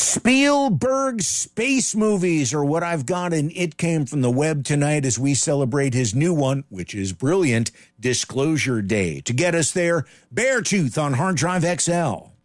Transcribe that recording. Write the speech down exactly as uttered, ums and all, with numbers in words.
Spielberg space movies are what I've got, and it came from the web tonight as we celebrate his new one, which is brilliant, Disclosure Day. To get us there, Beartooth on Hard Drive X L.